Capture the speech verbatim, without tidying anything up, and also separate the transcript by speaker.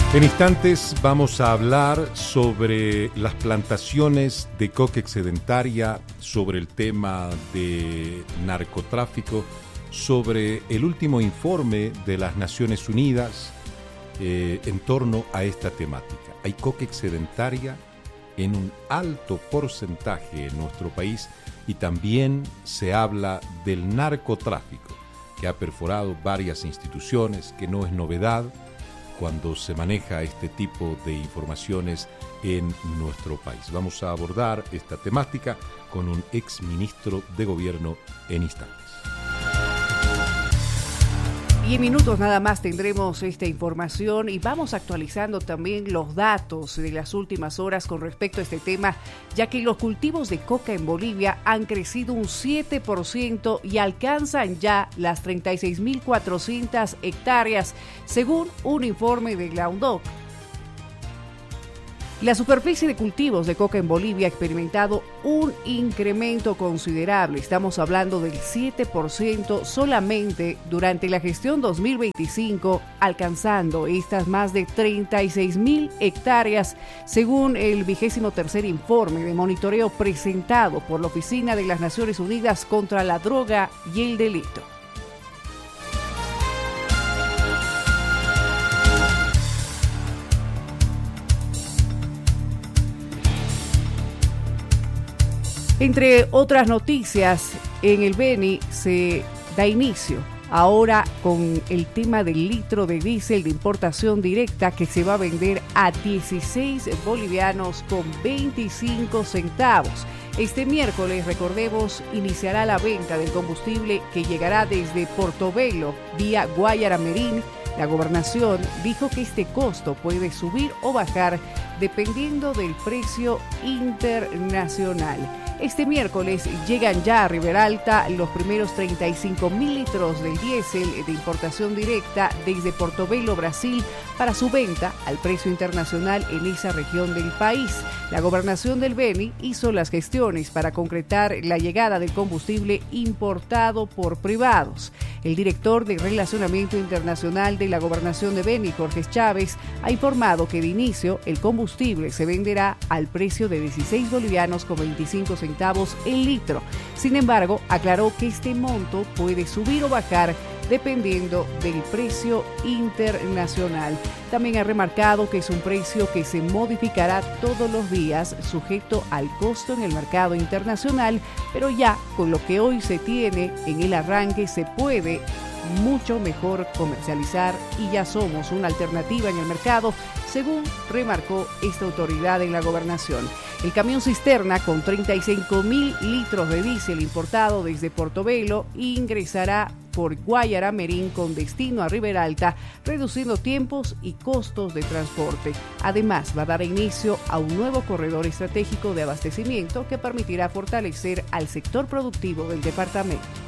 Speaker 1: En instantes vamos a hablar sobre las plantaciones de coca excedentaria, sobre el tema de narcotráfico, sobre el último informe de las Naciones Unidas eh, en torno a esta temática. Hay coca excedentaria en un alto porcentaje en nuestro país y también se habla del narcotráfico, que ha perforado varias instituciones, que no es novedad cuando se maneja este tipo de informaciones en nuestro país. Vamos a abordar esta temática con un ex ministro de Gobierno en instantes.
Speaker 2: Y en minutos nada más tendremos esta información y vamos actualizando también los datos de las últimas horas con respecto a este tema, ya que los cultivos de coca en Bolivia han crecido un siete por ciento y alcanzan ya las treinta y seis mil cuatrocientas hectáreas, según un informe de la U N D O C. La superficie de cultivos de coca en Bolivia ha experimentado un incremento considerable. Estamos hablando del siete por ciento solamente durante la gestión dos mil veinticinco, alcanzando estas más de treinta y seis mil hectáreas, según el vigésimo tercer informe de monitoreo presentado por la Oficina de las Naciones Unidas contra la Droga y el Delito. Entre otras noticias, en el Beni se da inicio ahora con el tema del litro de diésel de importación directa que se va a vender a dieciséis bolivianos con veinticinco centavos. Este miércoles, recordemos, iniciará la venta del combustible que llegará desde Portobelo vía Guayaramerín. La gobernación dijo que este costo puede subir o bajar dependiendo del precio internacional. Este miércoles llegan ya a Riberalta los primeros treinta y cinco mil litros del diésel de importación directa desde Portobelo, Brasil, para su venta al precio internacional en esa región del país. La gobernación del Beni hizo las gestiones para concretar la llegada del combustible importado por privados. El director de Relacionamiento Internacional de la Gobernación de Beni, Jorge Chávez, ha informado que de inicio el combustible se venderá al precio de dieciséis bolivianos con veinticinco centavos el litro. Sin embargo, aclaró que este monto puede subir o bajar dependiendo del precio internacional. También ha remarcado que es un precio que se modificará todos los días, sujeto al costo en el mercado internacional, pero ya con lo que hoy se tiene en el arranque se puede mucho mejor comercializar y ya somos una alternativa en el mercado, según remarcó esta autoridad en la gobernación. El camión cisterna con treinta y cinco mil litros de diésel importado desde Portobelo ingresará por Guayaramerín con destino a Riberalta, reduciendo tiempos y costos de transporte. Además, va a dar inicio a un nuevo corredor estratégico de abastecimiento que permitirá fortalecer al sector productivo del departamento.